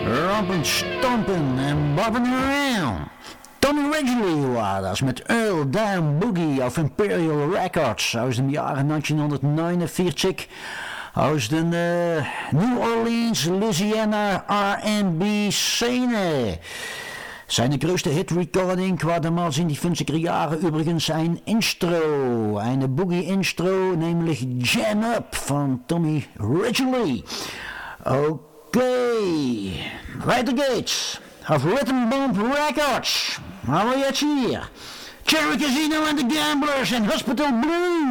Rompend, stompen en bobbing around. Tommy Ridgely was met Earl Down Boogie auf Imperial Records aus dem Jahre 1949 aus den New Orleans, Louisiana R&B Szene. Seine größte Hit-Recording war damals in die 50er Jahre übrigens ein Intro, eine Boogie-Intro, nämlich Jam Up von Tommy Ridgely. Okay, weiter geht's. Auf Rhythm Bomb Records. Aber jetzt hier. Cherry Casino and the Gamblers and Hospital Blues.